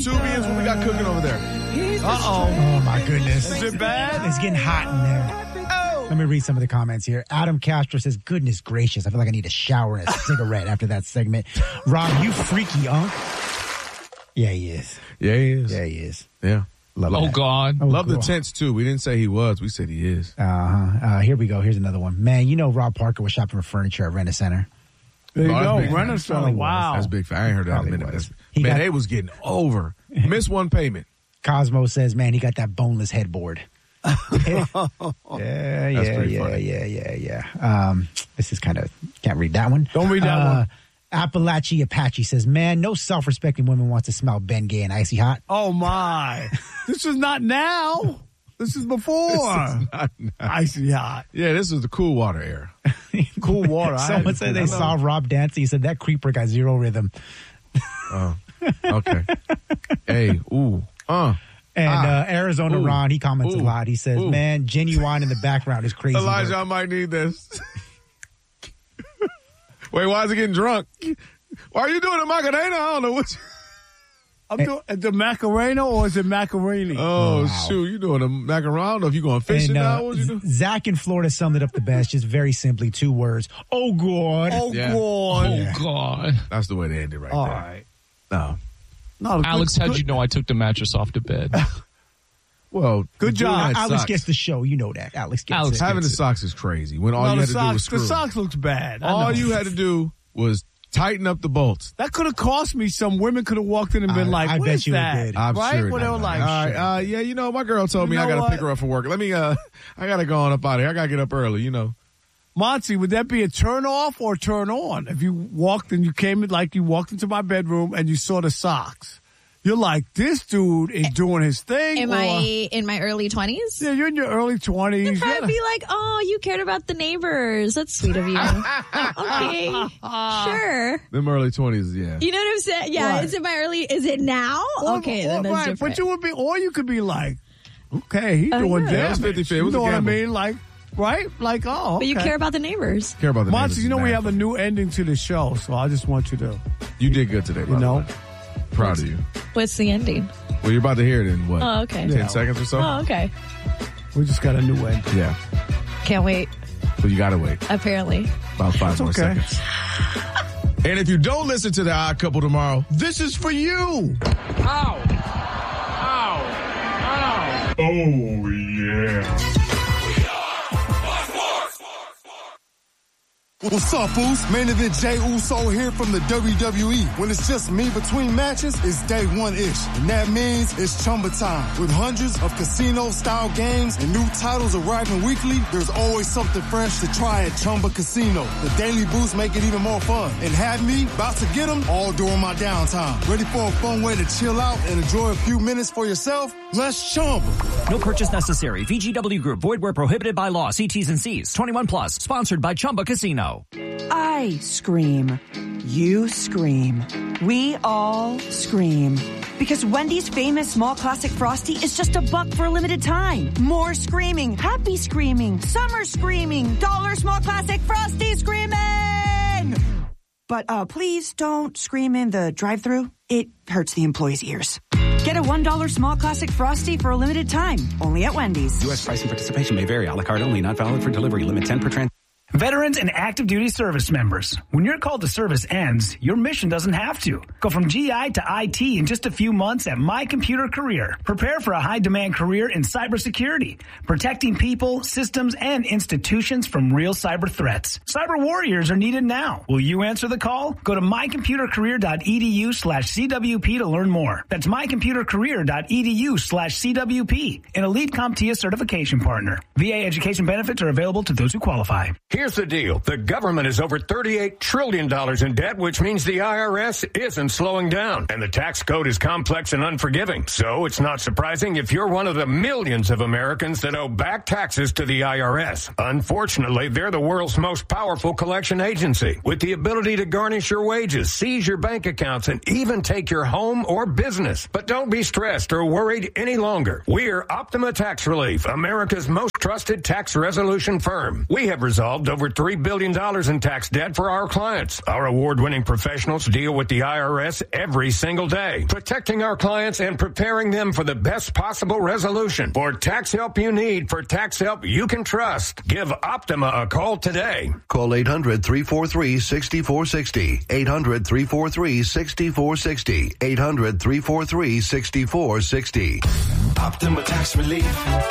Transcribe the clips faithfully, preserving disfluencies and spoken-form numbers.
Tubians, what we got cooking over there? Uh-oh. Oh, my goodness. Is it bad? It's getting hot in there. Oh. Let me read some of the comments here. Adam Castro says, goodness gracious, I feel like I need a shower and a cigarette after that segment. Rob, you freaky unk. Yeah, he is. Yeah, he is. Yeah, he is. Yeah. Love oh, that. God. Oh, Love cool. the tents, too. We didn't say he was. We said he is. Uh-huh. Uh, here we go. Here's another one. Man, you know Rob Parker was shopping for furniture at Rent-A-Center. There you Oh, go. that's big. Rent-A-Center. Wow. That's big. I ain't heard that in a Probably minute. was. That's- He Man, got- they was getting over. Missed one payment. Cosmo says, man, he got that boneless headboard. yeah, yeah, That's yeah, pretty yeah, funny. yeah, yeah, yeah. Um, this is kind of, can't read that one. Don't read that uh, one. Appalachie Apache says, man, no self-respecting woman wants to smell Ben Gay and Icy Hot. Oh, my. This is not now. This is before. This is not nice. Icy hot. Yeah, this is the cool water era. Cool water. I Someone had- said they I saw know. Rob dancing. He said that creeper got zero rhythm. Oh, okay. Hey, ooh, uh. And Ah. uh, Arizona Ooh. Ron, he comments Ooh. a lot. He says, Ooh. man, Genuine in the background is crazy. Elijah, I work. might need this. Wait, why is he getting drunk? Why are you doing a Macarena? I don't know what. You... I'm doing is it Macarena or is it Macaroni? Oh, Wow. shoot. You doing a macaroni? I don't know if you going fishing And uh, now. What you doing? Zach in Florida summed it up the best, just very simply, two words. Oh, God. Oh, Yeah. God. Oh, God. That's the way to end it right All there. right. No. No, good- Alex, how'd good- you know I took the mattress off the bed? Well, Good doing job. that Alex sucks. gets the show. You know that. Alex gets Alex it. Having the gets it. socks is crazy. When all No, you the had to do was socks, the screw. socks looks bad. I All know. you had to do was tighten up the bolts. That could have cost me. Some women could have walked in and been I- like, I "What bet is you it that?" did. I'm right? sure. it Well, they did. were like, all right, "Shit." uh, yeah, you know, my girl told me You I know got to pick what? her up from work. Let me, uh, I got to go on up out of here. I got to get up early, you know. Monty, would that be a turn off or turn on? If you walked and you came in, like you walked into my bedroom and you saw the socks, you're like, this dude is doing his thing. Am or, I in my early twenties? Yeah, you're in your early twenties. You'd probably be like, oh, you cared about the neighbors. That's sweet of you. Okay, sure. Them early twenties, yeah. You know what I'm saying? Yeah, Right. is it my early? Is it now? Okay, then that's right. different. But you would be, or you could be like, okay, he's Oh, doing yeah. Yeah, it was damage. fifty-fifty. It You was a know what I gamble. mean? Like, right? Like, oh, But you okay. care about the neighbors. Care about the Monty, neighbors you know is we mad. have a new ending to the show, so I just want you to, You did good today, by you know. the way. Proud of you. What's the ending? Well, you're about to hear it in what? Oh, okay. Ten Yeah. seconds or so? Oh, okay. We just got a new ending. Yeah. Can't wait. But you got to wait. Apparently. About five That's more okay. seconds. And if you don't listen to The Odd Couple tomorrow, this is for you. Ow! Ow! Ow! Oh, yeah. What's up, Foos? Main event Jey Uso here from the W W E. When it's just me between matches, it's day one-ish. And that means it's Chumba time. With hundreds of casino-style games and new titles arriving weekly, there's always something fresh to try at Chumba Casino. The daily boosts make it even more fun. And have me about to get them all during my downtime. Ready for a fun way to chill out and enjoy a few minutes for yourself? Let's Chumba. No purchase necessary. V G W Group. Void where prohibited by law. See T's and C's. twenty-one plus. Sponsored by Chumba Casino. I scream. You scream. We all scream. Because Wendy's famous small classic Frosty is just a buck for a limited time. More screaming. Happy screaming. Summer screaming. Dollar small classic Frosty screaming! But uh, please don't scream in the drive-thru. It hurts the employees' ears. Get a one dollar small classic Frosty for a limited time. Only at Wendy's. U S price and participation may vary. A la carte only. Not valid for delivery. Limit ten per trans. Veterans and active duty service members. When your call to service ends, your mission doesn't have to. Go from G I to I T in just a few months at My Computer Career. Prepare for a high-demand career in cybersecurity, protecting people, systems, and institutions from real cyber threats. Cyber warriors are needed now. Will you answer the call? Go to mycomputercareer.edu slash CWP to learn more. That's mycomputercareer.edu slash CWP, an elite CompTIA certification partner. V A education benefits are available to those who qualify. Here's the deal. The government is over thirty-eight trillion dollars in debt, which means the I R S isn't slowing down. And the tax code is complex and unforgiving. So it's not surprising if you're one of the millions of Americans that owe back taxes to the I R S. Unfortunately, they're the world's most powerful collection agency with the ability to garnish your wages, seize your bank accounts, and even take your home or business. But don't be stressed or worried any longer. We're Optima Tax Relief, America's most trusted tax resolution firm. We have resolved over three billion dollars in tax debt for our clients. Our award-winning professionals deal with the I R S every single day, protecting our clients and preparing them for the best possible resolution. For tax help you need, for tax help you can trust, give Optima a call today. Call eight hundred, three four three, six four six zero. eight hundred, three four three, six four six zero. eight hundred, three four three, six four six zero. Optima Tax Relief.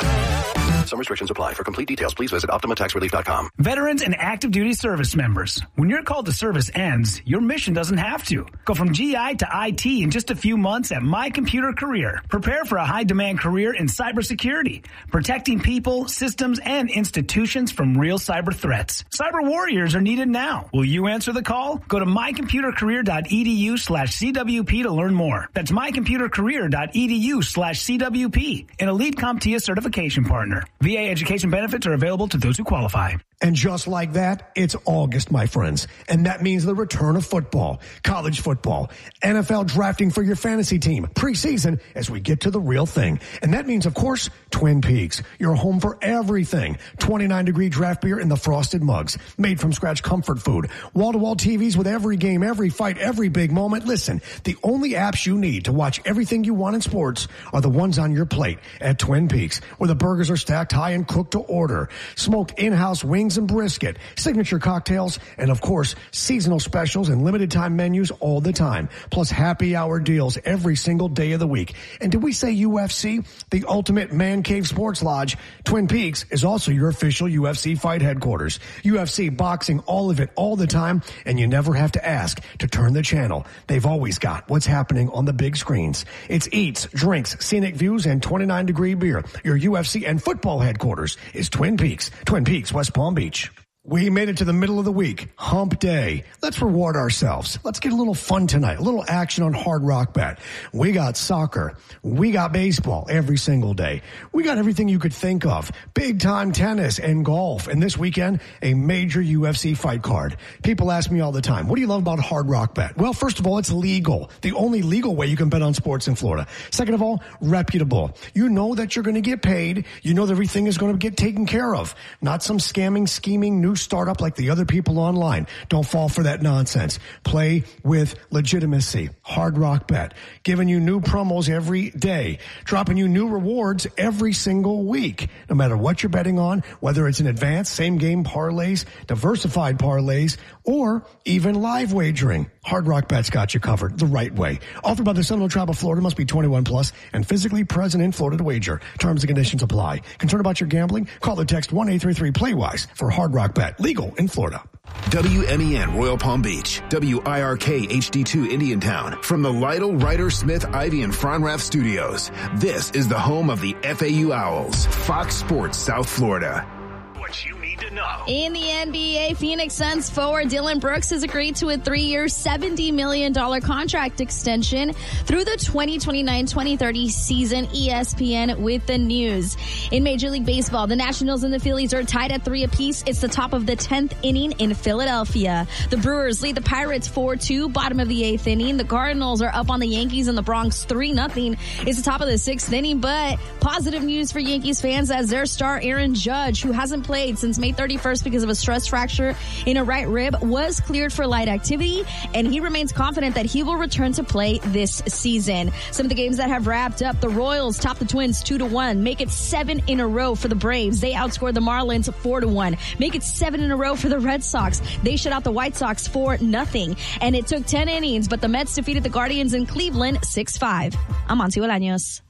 Some restrictions apply. For complete details, please visit optima tax relief dot com. Veterans and active duty service members. When your call to service ends, your mission doesn't have to. Go from G I to I T in just a few months at My Computer Career. Prepare for a high-demand career in cybersecurity, protecting people, systems, and institutions from real cyber threats. Cyber warriors are needed now. Will you answer the call? Go to my computer career dot e d u slash c w p to learn more. That's my computer career dot e d u slash c w p, an Elite CompTIA certification partner. V A education benefits are available to those who qualify. And just like that, it's August, my friends. And that means the return of football, college football, N F L drafting for your fantasy team, preseason as we get to the real thing. And that means, of course, Twin Peaks, your home for everything. twenty-nine degree draft beer in the frosted mugs, made from scratch comfort food, wall-to-wall T Vs with every game, every fight, every big moment. Listen, the only apps you need to watch everything you want in sports are the ones on your plate at Twin Peaks, where the burgers are stacked high and cooked to order, smoked in-house wings and brisket, signature cocktails, and of course, seasonal specials and limited time menus all the time, plus happy hour deals every single day of the week. And did we say U F C? The ultimate man cave sports lodge. Twin Peaks is also your official U F C fight headquarters. U F C boxing, all of it, all the time, and you never have to ask to turn the channel. They've always got what's happening on the big screens. It's eats, drinks, scenic views, and twenty-nine degree beer. Your U F C and football headquarters is Twin Peaks. Twin Peaks, West Palm Beach. We made it to the middle of the week, hump day. Let's reward ourselves. Let's get a little fun tonight, a little action on Hard Rock Bet. We got soccer. We got baseball every single day. We got everything you could think of. Big time tennis and golf. And this weekend, a major U F C fight card. People ask me all the time, what do you love about Hard Rock Bet? Well, first of all, it's legal. The only legal way you can bet on sports in Florida. Second of all, reputable. You know that you're going to get paid. You know that everything is going to get taken care of. Not some scamming, scheming, new startup like the other people online. Don't fall for that nonsense. Play with legitimacy. Hard Rock Bet. Giving you new promos every day. Dropping you new rewards every single week. No matter what you're betting on, whether it's an advanced, same game parlays, diversified parlays, or even live wagering. Hard Rock Bet's got you covered the right way. Offered by the Seminole Tribe of Florida, must be twenty-one plus and physically present in Florida to wager. Terms and conditions apply. Concerned about your gambling? Call or text one eight three three play wise for Hard Rock Bet. Legal in Florida. W M E N Royal Palm Beach, W I R K H D two Indiantown. From the Lytle, Ryder, Smith, Ivy, and Fronrath studios, this is the home of the F A U Owls, Fox Sports South Florida. What you need to know. In the N B A, Phoenix Suns forward Dillon Brooks has agreed to a three-year, seventy million dollars contract extension through the twenty twenty-nine twenty thirty season. E S P N with the news. In Major League Baseball, the Nationals and the Phillies are tied at three apiece. It's the top of the tenth inning in Philadelphia. The Brewers lead the Pirates four two, bottom of the eighth inning. The Cardinals are up on the Yankees in the Bronx three nothing. It's the top of the sixth inning, but positive news for Yankees fans as their star Aaron Judge, who hasn't played since May thirty-first because of a stress fracture in a right rib, was cleared for light activity, and he remains confident that he will return to play this season. Some of the games that have wrapped up: the Royals top the Twins two to one, make it seven in a row for the Braves. They outscored the Marlins four to one. Make it seven in a row for the Red Sox. They shut out the White Sox four nothing. And it took ten innings, but the Mets defeated the Guardians in Cleveland six five. I'm Monty Bolaños.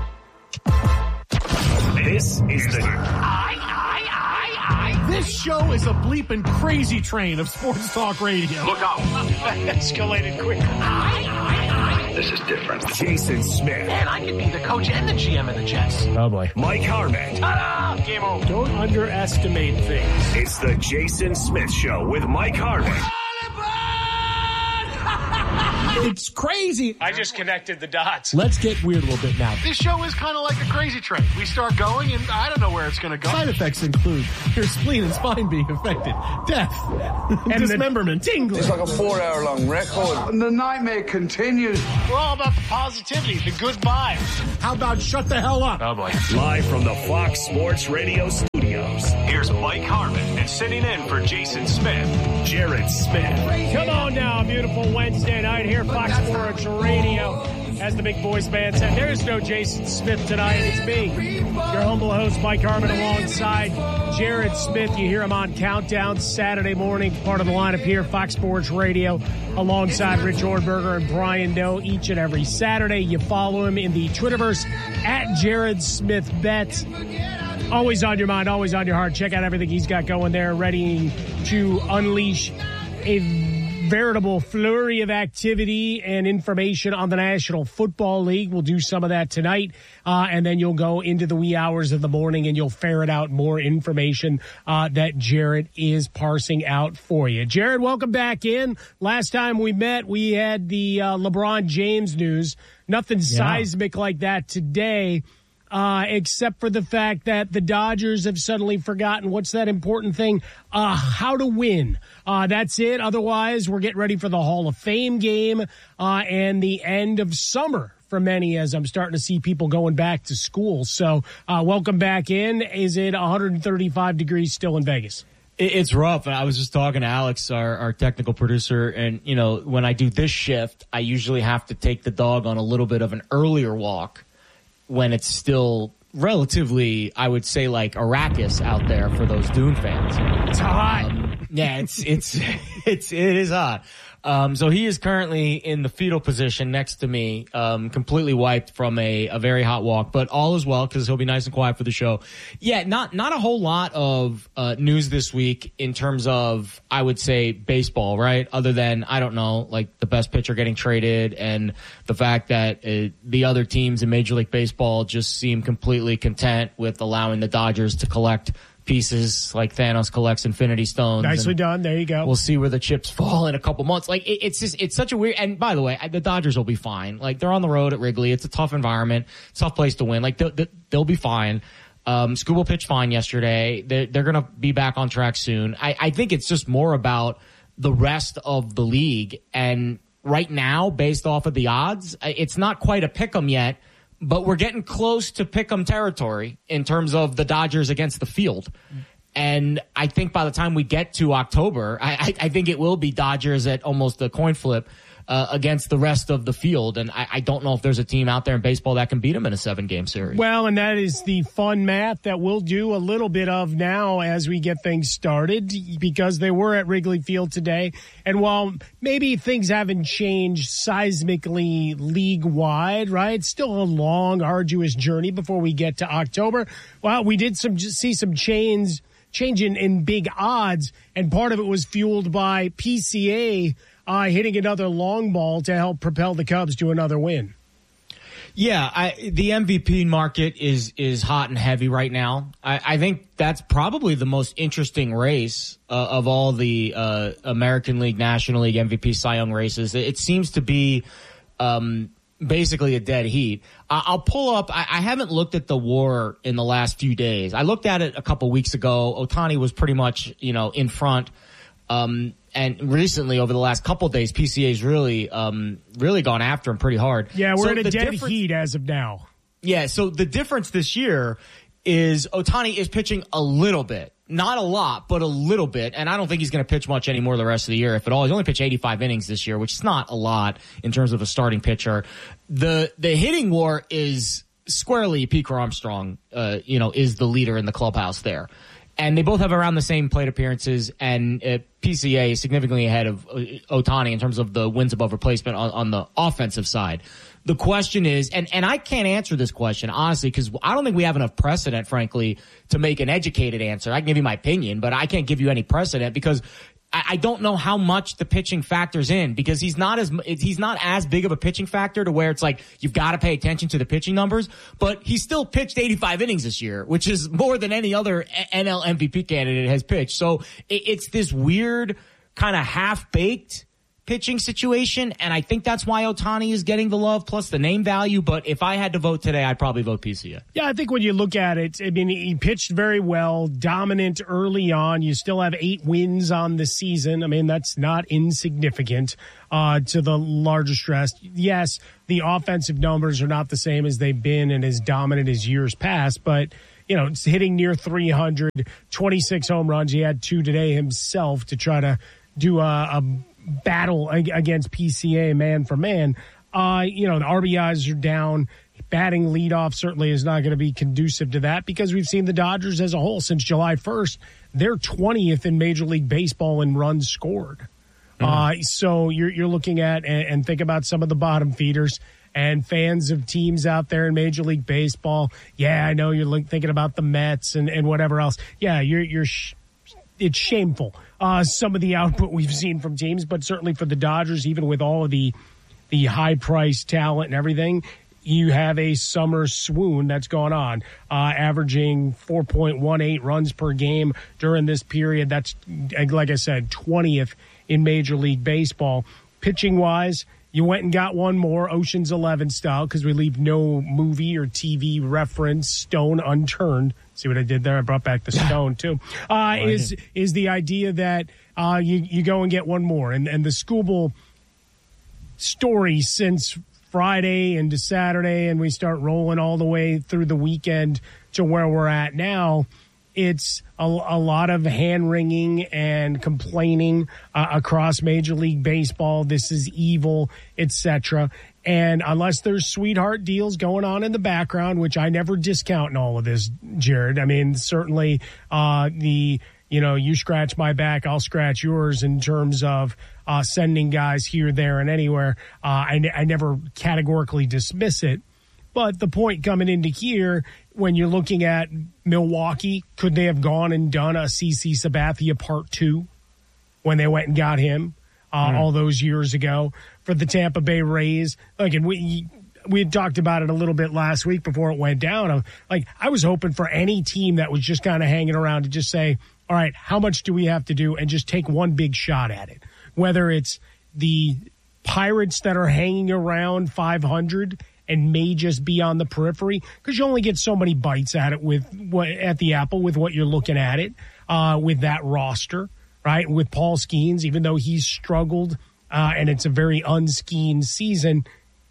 This is the This show is a bleeping crazy train of sports talk radio. Look out. Escalated quickly. This is different. Jason Smith. Man, I could be the coach and the G M of the Jets. Oh, boy. Mike Harmon. Ta-da! Game over. Don't underestimate things. It's the Jason Smith Show with Mike Harmon. It's crazy. I just connected the dots. Let's get weird a little bit now. This show is kind of like a crazy train. We start going, and I don't know where it's going to go. Side effects include your spleen and spine being affected, death, and dismemberment, tingling. It's like a four-hour-long record. And the nightmare continues. We're all about the positivity, the good vibes. How about shut the hell up? Oh, boy. Live from the Fox Sports Radio studio. Studios. Here's Mike Harmon, and sitting in for Jason Smith, Jared Smith. Come on now, beautiful Wednesday night here, Fox Sports Radio. As the big voice man said, there is no Jason Smith tonight. It's me, your humble host, Mike Harmon, alongside Jared Smith. You hear him on Countdown Saturday morning, part of the lineup here, Fox Sports Radio, alongside Rich Orberger and Brian Doe each and every Saturday. You follow him in the Twitterverse at Jared Smith Bet. Always on your mind, always on your heart. Check out everything he's got going there, ready to unleash a veritable flurry of activity and information on the National Football League. We'll do some of that tonight, uh, and then you'll go into the wee hours of the morning and you'll ferret out more information uh, that Jared is parsing out for you. Jared, welcome back in. Last time we met, we had the uh, LeBron James news. Nothing yeah. seismic like that today. Uh, except for the fact that the Dodgers have suddenly forgotten what's that important thing, uh, how to win. Uh, that's it. Otherwise, we're getting ready for the Hall of Fame game uh, and the end of summer for many, as I'm starting to see people going back to school. So uh, welcome back in. Is it one hundred thirty-five degrees still in Vegas? It's rough. I was just talking to Alex, our, our technical producer, and, you know, when I do this shift, I usually have to take the dog on a little bit of an earlier walk when it's still relatively, I would say, like Arrakis out there for those Dune fans. It's hot. Um, yeah, it's it's it's it is hot. Um, so he is currently in the fetal position next to me, um, completely wiped from a, a very hot walk, but all is well because he'll be nice and quiet for the show. Yeah, not not a whole lot of uh, news this week in terms of, I would say, baseball, right? Other than, I don't know, like the best pitcher getting traded and the fact that uh, the other teams in Major League Baseball just seem completely content with allowing the Dodgers to collect pieces like Thanos collects Infinity Stones. Nicely done. There you go. We'll see where the chips fall in a couple months. Like it, it's just, it's such a weird, and by the way, the Dodgers will be fine. Like they're on the road at Wrigley. It's a tough environment. It's a tough place to win. Like they'll, they'll be fine. Um, Scooble pitched fine yesterday. They're, they're going to be back on track soon. I, I think it's just more about the rest of the league. And right now, based off of the odds, it's not quite a pick'em yet, but we're getting close to pick'em territory in terms of the Dodgers against the field. And I think by the time we get to October, I, I, I think it will be Dodgers at almost a coin flip uh, against the rest of the field. And I, I don't know if there's a team out there in baseball that can beat them in a seven-game series. Well, and that is the fun math that we'll do a little bit of now as we get things started, because they were at Wrigley Field today. And while maybe things haven't changed seismically league-wide, right, it's still a long, arduous journey before we get to October. Well, we did some see some chains change in, in big odds, and part of it was fueled by P C A uh, hitting another long ball to help propel the Cubs to another win. Yeah, I, the M V P market is is hot and heavy right now. I, I think that's probably the most interesting race uh, of all the uh, American League, National League M V P Cy Young races. It, it seems to be um, basically a dead heat. I, I'll pull up. I, I haven't looked at the WAR in the last few days. I looked at it a couple weeks ago. Ohtani was pretty much, you know, in front. Um, and recently, over the last couple of days, P C A's really, um, really gone after him pretty hard. Yeah, we're so in a dead difference- heat as of now. Yeah, so the difference this year is Ohtani is pitching a little bit. Not a lot, but a little bit. And I don't think he's going to pitch much anymore the rest of the year, if at all. He's only pitched eighty-five innings this year, which is not a lot in terms of a starting pitcher. The the hitting war is squarely Pete Armstrong, uh, you know, is the leader in the clubhouse there. And they both have around the same plate appearances, and uh, P C A is significantly ahead of uh, Ohtani in terms of the wins above replacement on, on the offensive side. The question is, and, and I can't answer this question, honestly, because I don't think we have enough precedent, frankly, to make an educated answer. I can give you my opinion, but I can't give you any precedent because I, I don't know how much the pitching factors in, because he's not as he's not as big of a pitching factor to where it's like you've got to pay attention to the pitching numbers, but he still pitched eighty-five innings this year, which is more than any other N L M V P candidate has pitched. So it, it's this weird kind of half-baked pitching situation, and I think that's why Ohtani is getting the love plus the name value. But if I had to vote today, I'd probably vote P C A. Yeah, I think when you look at it, I mean, he pitched very well, dominant early on. You still have eight wins on the season. I mean, that's not insignificant uh, to the larger stress. Yes, the offensive numbers are not the same as they've been and as dominant as years past, but you know, hitting near three hundred, twenty-six home runs. He had two today himself to try to do a, a battle against P C A man for man. Uh, you know, the R B Is are down. Batting leadoff certainly is not going to be conducive to that because we've seen the Dodgers as a whole since July first. They're twentieth in Major League Baseball in runs scored. Mm. Uh, so you're, you're looking at, and, and think about some of the bottom feeders and fans of teams out there in Major League Baseball. Yeah, I know you're thinking about the Mets and, and whatever else. Yeah, you're, you're, sh- it's shameful. Uh, some of the output we've seen from teams, but certainly for the Dodgers, even with all of the, the high price talent and everything, you have a summer swoon that's gone on, uh, averaging four point one eight runs per game during this period. That's, like I said, twentieth in Major League Baseball. Pitching-wise, you went and got one more, Ocean's Eleven style, because we leave no movie or T V reference stone unturned. See what I did there? I brought back the stone, too. Uh, right. Is is the idea that uh, you, you go and get one more. And, and the Skubal story since Friday into Saturday, and we start rolling all the way through the weekend to where we're at now, it's a, a lot of hand-wringing and complaining uh, across Major League Baseball. This is evil, et cetera. And unless there's sweetheart deals going on in the background, which I never discount in all of this, Jared. I mean, certainly uh, the, you know, you scratch my back, I'll scratch yours in terms of Uh, sending guys here, there, and anywhere. Uh, I, I never categorically dismiss it. But the point coming into here, when you're looking at Milwaukee, could they have gone and done a C C Sabathia part two when they went and got him uh, mm. all those years ago? For the Tampa Bay Rays, like, and we we had talked about it a little bit last week before it went down. Like, I was hoping for any team that was just kind of hanging around to just say, all right, how much do we have to do, and just take one big shot at it. Whether it's the Pirates that are hanging around five hundred and may just be on the periphery, because you only get so many bites at it with what, at the apple with what you're looking at it uh, with that roster, right? With Paul Skeens, even though he's struggled uh, and it's a very unskeened season,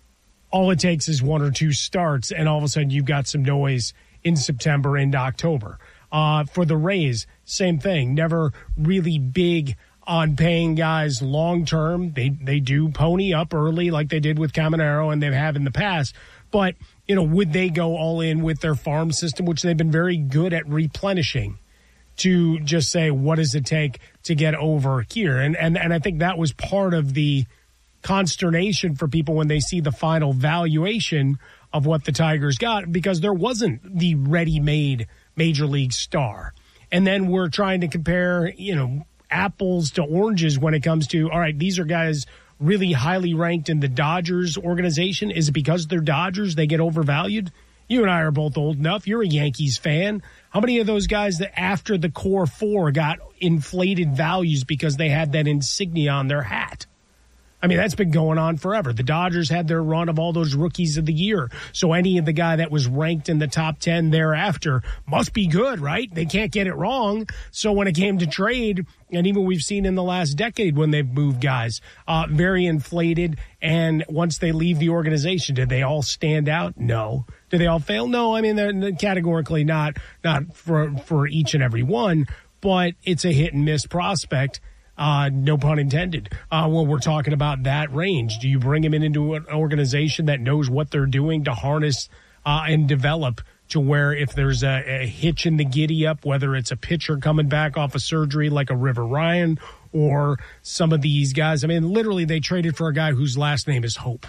all it takes is one or two starts, and all of a sudden you've got some noise in September and October. Uh, for the Rays, same thing. Never really big on paying guys long-term. They they do pony up early like they did with Caminero and they have in the past. But, you know, would they go all in with their farm system, which they've been very good at replenishing, to just say, what does it take to get over here? And, and, and I think that was part of the consternation for people when they see the final valuation of what the Tigers got, because there wasn't the ready-made Major League star. And then we're trying to compare, you know, apples to oranges when it comes to, all right, these are guys really highly ranked in the Dodgers organization. Is it because they're Dodgers they get overvalued? You and I are both old enough. You're a Yankees fan. How many of those guys that after the core four got inflated values because they had that insignia on their hat? I mean, that's been going on forever. The Dodgers had their run of all those rookies of the year. So any of the guy that was ranked in the top ten thereafter must be good, right? They can't get it wrong. So when it came to trade, and even we've seen in the last decade when they've moved guys, uh, very inflated. And once they leave the organization, did they all stand out? No. Did they all fail? No. I mean, they're categorically not, not for, for each and every one, but it's a hit and miss prospect. Uh, no pun intended. Uh, when we're talking about that range, do you bring them in into an organization that knows what they're doing to harness uh, and develop to where if there's a, a hitch in the giddy up, whether it's a pitcher coming back off of surgery like a River Ryan or some of these guys? I mean, literally they traded for a guy whose last name is Hope.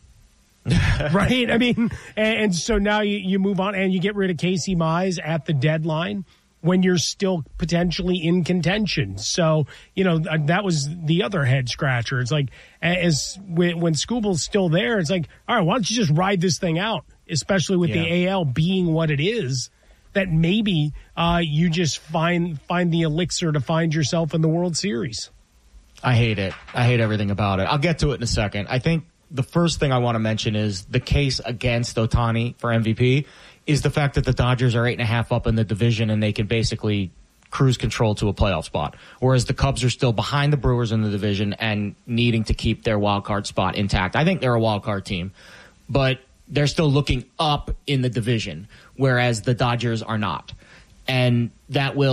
Right? I mean, and, and so now you, you move on and you get rid of Casey Mize at the deadline when you're still potentially in contention. So, you know, that was the other head scratcher. It's like, as when, when Skubal's still there, it's like, all right, why don't you just ride this thing out, especially with yeah. the A L being what it is, that maybe uh, you just find find the elixir to find yourself in the World Series. I hate it. I hate everything about it. I'll get to it in a second. I think the first thing I want to mention is the case against Ohtani for M V P is the fact that the Dodgers are eight and a half up in the division and they can basically cruise control to a playoff spot, whereas the Cubs are still behind the Brewers in the division and needing to keep their wild card spot intact. I think they're a wild card team, but they're still looking up in the division, whereas the Dodgers are not. And that will